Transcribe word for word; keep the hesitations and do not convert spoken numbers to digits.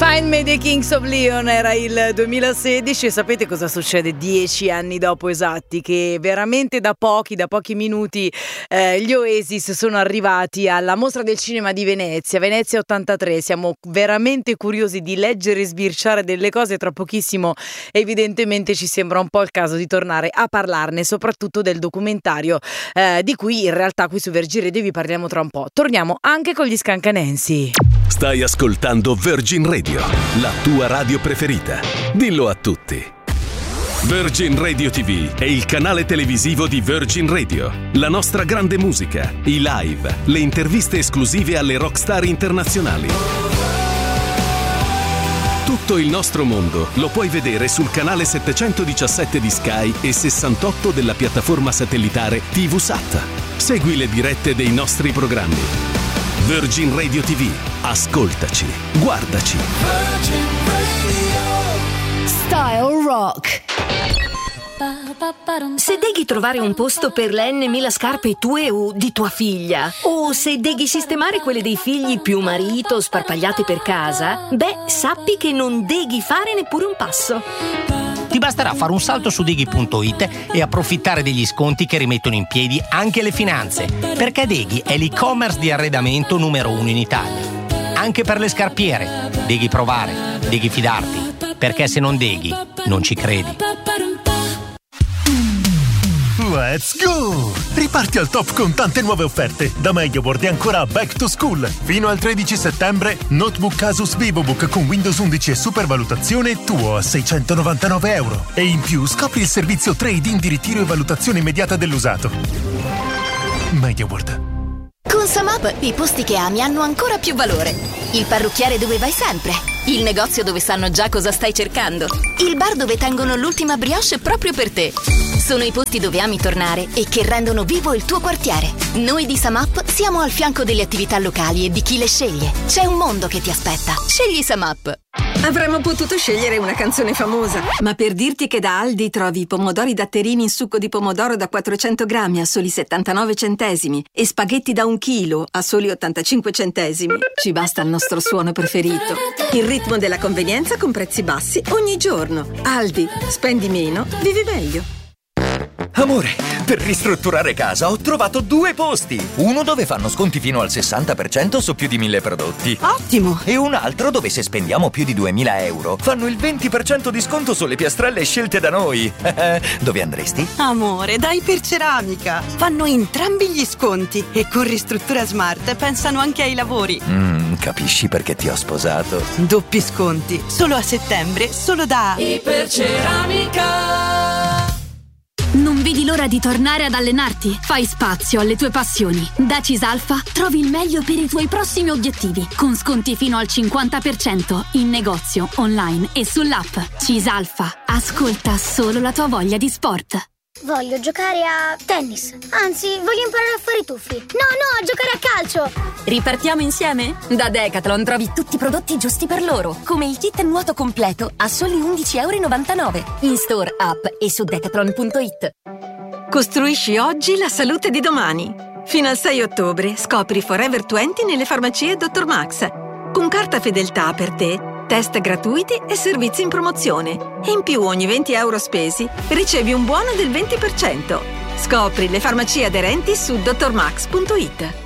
Find Me the Kings of Leon era il duemilasedici e sapete cosa succede dieci anni dopo esatti? Che veramente da pochi, da pochi minuti eh, gli Oasis sono arrivati alla Mostra del Cinema di Venezia, Venezia ottantatré. Siamo veramente curiosi di leggere e sbirciare delle cose, tra pochissimo evidentemente ci sembra un po' il caso di tornare a parlarne, soprattutto del documentario eh, di cui in realtà qui su Virgin Radio vi parliamo tra un po'. Torniamo anche con gli Scancanensi. Stai ascoltando Virgin Radio, la tua radio preferita. Dillo a tutti. Virgin Radio ti vu è il canale televisivo di Virgin Radio. La nostra grande musica, i live, le interviste esclusive alle rockstar internazionali. Tutto il nostro mondo lo puoi vedere sul canale settecentodiciassette di Sky e sessantotto della piattaforma satellitare TVSat. Segui le dirette dei nostri programmi. Virgin Radio ti vu. Ascoltaci, guardaci. Virgin Radio. Style Rock. Se deghi trovare un posto per le n mila scarpe tue o di tua figlia, o se deghi sistemare quelle dei figli più marito sparpagliate per casa, beh, sappi che non deghi fare neppure un passo. Ti basterà fare un salto su Deghi punto it e approfittare degli sconti che rimettono in piedi anche le finanze, perché Deghi è l'e-commerce di arredamento numero uno in Italia. Anche per le scarpiere, Deghi provare, Deghi fidarti, perché se non Deghi, non ci credi. Let's go! Riparti al top con tante nuove offerte. Da MediaWorld e ancora Back to School. Fino al tredici settembre, notebook Asus VivoBook con Windows undici e supervalutazione tuo a seicentonovantanove euro. E in più scopri il servizio trade-in di ritiro e valutazione immediata dell'usato. MediaWorld. Con Samap i posti che ami hanno ancora più valore. Il parrucchiere dove vai sempre. Il negozio dove sanno già cosa stai cercando. Il bar dove tengono l'ultima brioche proprio per te. Sono i posti dove ami tornare e che rendono vivo il tuo quartiere. Noi di Samap siamo al fianco delle attività locali e di chi le sceglie. C'è un mondo che ti aspetta. Scegli Samap. Avremmo potuto scegliere una canzone famosa, ma per dirti che da Aldi trovi pomodori datterini in succo di pomodoro da quattrocento grammi a soli settantanove centesimi e spaghetti da un chilo a soli ottantacinque centesimi, ci basta il nostro suono preferito. Il ritmo della convenienza con prezzi bassi ogni giorno. Aldi, spendi meno, vivi meglio. Amore, per ristrutturare casa ho trovato due posti. Uno dove fanno sconti fino al sessanta per cento su più di mille prodotti. Ottimo! E un altro dove se spendiamo più di duemila euro fanno il venti per cento di sconto sulle piastrelle scelte da noi. Dove andresti? Amore, dai per Ceramica. Fanno entrambi gli sconti e con Ristruttura Smart pensano anche ai lavori. Mm, capisci perché ti ho sposato? Doppi sconti, solo a settembre, solo da Iperceramica. Non vedi l'ora di tornare ad allenarti? Fai spazio alle tue passioni. Da Cisalfa trovi il meglio per i tuoi prossimi obiettivi, con sconti fino al cinquanta per cento in negozio, online e sull'app. Cisalfa, ascolta solo la tua voglia di sport. Voglio giocare a tennis. Anzi, voglio imparare a fare i tuffi. No, no, a giocare a calcio. Ripartiamo insieme? Da Decathlon trovi tutti i prodotti giusti per loro, come il kit nuoto completo a soli undici e novantanove euro. In store, app e su decathlon punto it. Costruisci oggi la salute di domani. Fino al sei ottobre scopri Forever venti nelle farmacie dottor Max. Con carta fedeltà per te, test gratuiti e servizi in promozione. E in più ogni venti euro spesi ricevi un buono del venti per cento. Scopri le farmacie aderenti su dottor max punto it.